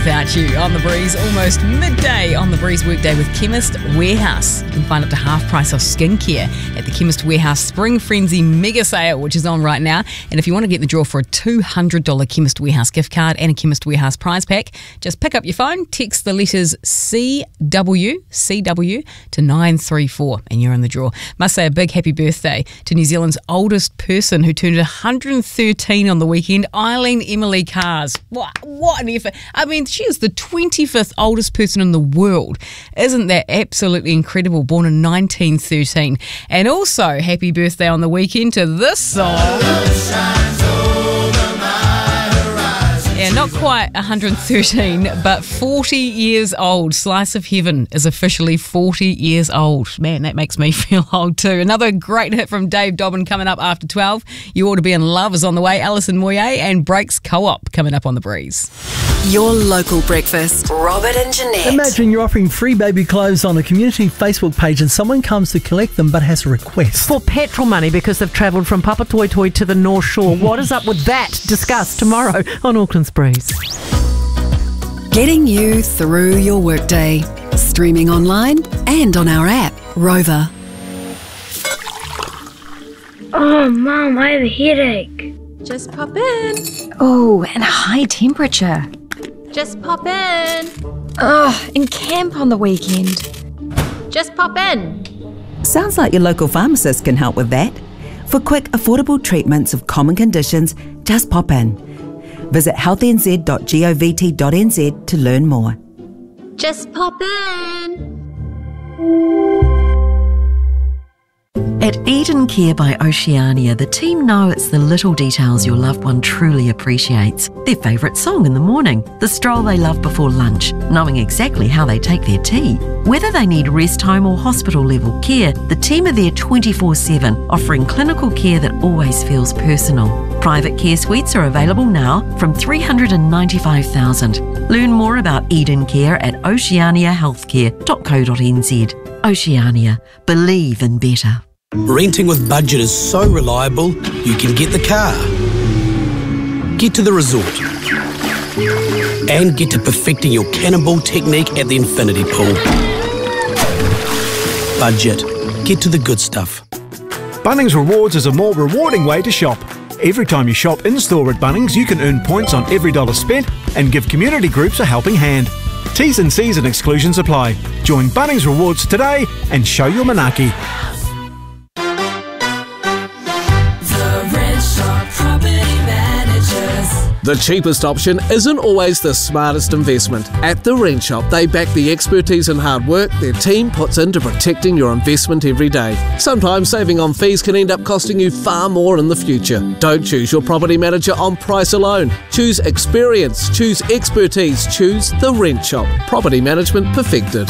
without you on The Breeze. Almost midday on The Breeze weekday with Chemist Warehouse. You can find up to half price off skincare at the Chemist Warehouse Spring Frenzy Mega Sale, which is on right now. And if you want to get the draw for a $200 Chemist Warehouse gift card and a Chemist Warehouse prize pack, just pick up your phone, text the letters CW to 934 and you're in the draw. Must say a big happy birthday to New Zealand's oldest person who turned 113 on the weekend, Eileen Emily Cars. What an effort. I mean, she is the 25th oldest person in the world. Isn't that absolutely incredible? Born in 1913. And also, happy birthday on the weekend to this song. Yeah, not quite 113, but 40 years old. Slice of Heaven is officially 40 years old. Man, that makes me feel old too. Another great hit from Dave Dobbin coming up after 12. You Ought to Be in Love is on the way. Alison Moyer and Breaks Co-op coming up on The Breeze. Your local breakfast. Robert and Jeanette. Imagine you're offering free baby clothes on a community Facebook page and someone comes to collect them but has a request. For petrol money because they've travelled from Papatoetoe to the North Shore. What is up with that? Discuss tomorrow on Auckland's Breeze. Getting you through your workday. Streaming online and on our app, Rover. Oh, Mum, I have a headache. Just pop in. Oh, and a high temperature. Just pop in. Oh, and camp on the weekend. Just pop in. Sounds like your local pharmacist can help with that. For quick, affordable treatments of common conditions, just pop in. Visit healthynz.govt.nz to learn more. Just pop in. At Eden Care by Oceania, the team know it's the little details your loved one truly appreciates. Their favourite song in the morning, the stroll they love before lunch, knowing exactly how they take their tea. Whether they need rest home or hospital level care, the team are there 24/7, offering clinical care that always feels personal. Private care suites are available now from $395,000. Learn more about Eden Care at oceaniahealthcare.co.nz. Oceania, believe in better. Renting with budget is so reliable, you can get the car, get to the resort, and get to perfecting your cannonball technique at the infinity pool. Budget. Get to the good stuff. Bunnings Rewards is a more rewarding way to shop. Every time you shop in-store at Bunnings, you can earn points on every dollar spent and give community groups a helping hand. T's and C's and exclusions apply. Join Bunnings Rewards today and show your manaki. The cheapest option isn't always the smartest investment. At the Rent Shop, they back the expertise and hard work their team puts into protecting your investment every day. Sometimes saving on fees can end up costing you far more in the future. Don't choose your property manager on price alone. Choose experience, choose expertise, choose the Rent Shop. Property management perfected.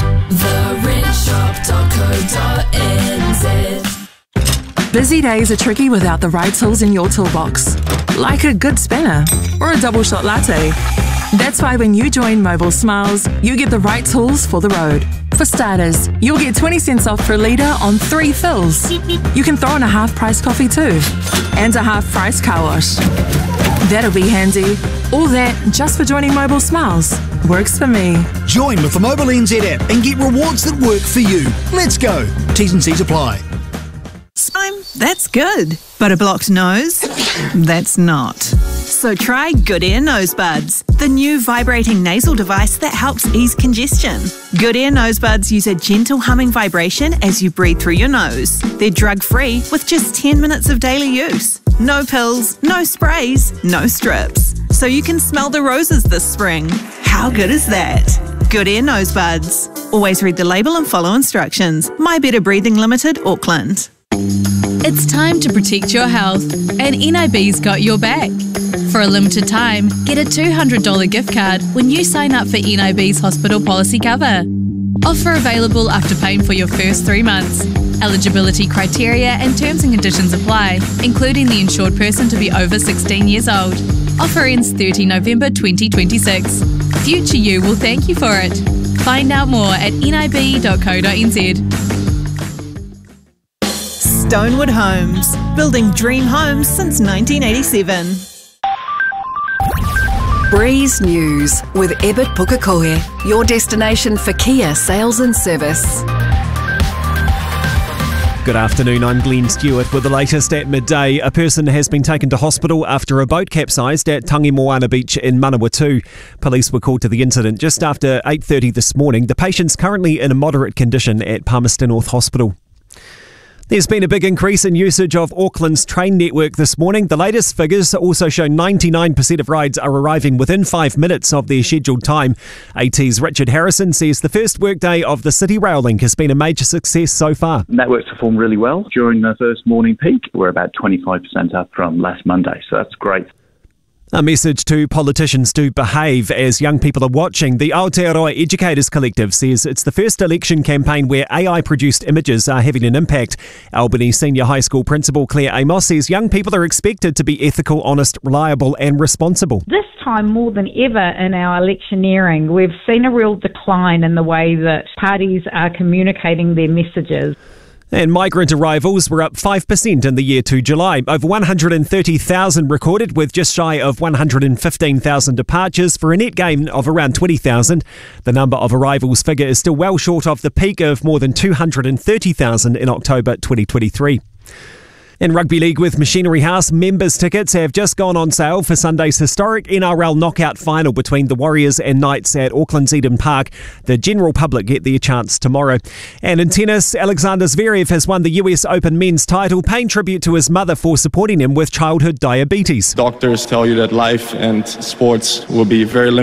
TheRentShop.co.nz. Busy days are tricky without the right tools in your toolbox. Like a good spinner or a double shot latte. That's why when you join Mobile Smiles, you get the right tools for the road. For starters, you'll get 20 cents off per litre on 3 fills. You can throw in a half-price coffee too. And a half-price car wash. That'll be handy. All that just for joining Mobile Smiles. Works for me. Join with the Mobile NZ app and get rewards that work for you. Let's go. T's and C's apply. That's good. But a blocked nose? That's not. So try Good Air Nose Buds, the new vibrating nasal device that helps ease congestion. Good Air Nose Buds use a gentle humming vibration as you breathe through your nose. They're drug-free with just 10 minutes of daily use. No pills, no sprays, no strips. So you can smell the roses this spring. How good is that? Good Air Nose Buds. Always read the label and follow instructions. My Better Breathing Limited, Auckland. It's time to protect your health, and NIB's got your back. For a limited time, get a $200 gift card when you sign up for NIB's hospital policy cover. Offer available after paying for your first 3 months. Eligibility criteria and terms and conditions apply, including the insured person to be over 16 years old. Offer ends 30 November 2026. Future you will thank you for it. Find out more at nib.co.nz. Stonewood Homes, building dream homes since 1987. Breeze News with Ebert Pukekohe, your destination for Kia sales and service. Good afternoon, I'm Glenn Stewart with the latest at midday. A person has been taken to hospital after a boat capsized at Tangi Moana Beach in Manawatu. Police were called to the incident just after 8:30 this morning. The patient's currently in a moderate condition at Palmerston North Hospital. There's been a big increase in usage of Auckland's train network this morning. The latest figures also show 99% of rides are arriving within 5 minutes of their scheduled time. AT's Richard Harrison says the first workday of the City Rail Link has been a major success so far. Network's performed really well during the first morning peak. We're about 25% up from last Monday, so that's great. A message to politicians to behave as young people are watching. The Aotearoa Educators Collective says it's the first election campaign where AI-produced images are having an impact. Albany Senior High School Principal Claire Amos says young people are expected to be ethical, honest, reliable and responsible. This time more than ever in our electioneering, we've seen a real decline in the way that parties are communicating their messages. And migrant arrivals were up 5% in the year to July. Over 130,000 recorded, with just shy of 115,000 departures for a net gain of around 20,000. The number of arrivals figure is still well short of the peak of more than 230,000 in October 2023. In Rugby League with Machinery House, members' tickets have just gone on sale for Sunday's historic NRL knockout final between the Warriors and Knights at Auckland's Eden Park. The general public get their chance tomorrow. And in tennis, Alexander Zverev has won the US Open men's title, paying tribute to his mother for supporting him with childhood diabetes. Doctors tell you that life and sports will be very limited